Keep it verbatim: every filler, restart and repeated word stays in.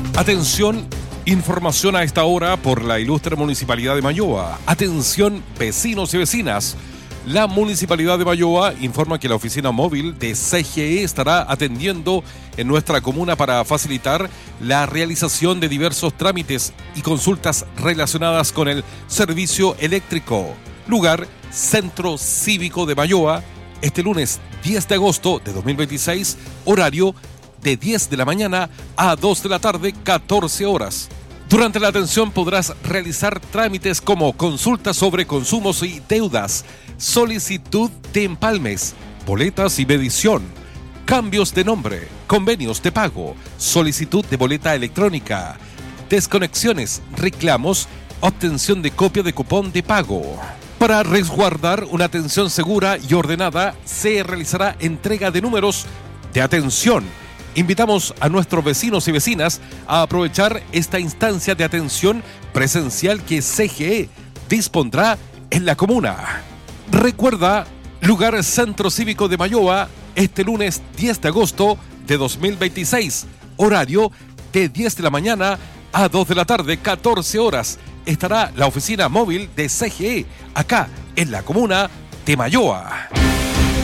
Atención, información a esta hora por la ilustre Municipalidad de Mayoa. Atención, vecinos y vecinas. La Municipalidad de Mayoa informa que la oficina móvil de C G E estará atendiendo en nuestra comuna para facilitar la realización de diversos trámites y consultas relacionadas con el servicio eléctrico. Lugar, Centro Cívico de Mayoa, este lunes diez de agosto de dos mil veintiséis, horario de diez de la mañana a dos de la tarde, catorce horas. Durante la atención podrás realizar trámites como consultas sobre consumos y deudas, solicitud de empalmes, boletas y medición, cambios de nombre, convenios de pago, solicitud de boleta electrónica, desconexiones, reclamos, obtención de copia de cupón de pago. Para resguardar una atención segura y ordenada, se realizará entrega de números de atención. Invitamos a nuestros vecinos y vecinas a aprovechar esta instancia de atención presencial que C G E dispondrá en la comuna. Recuerda, lugar Centro Cívico de Mayoa, este lunes diez de agosto de dos mil veintiséis, horario de diez de la mañana a dos de la tarde, catorce horas. Estará la oficina móvil de C G E acá en la comuna de Mayoa.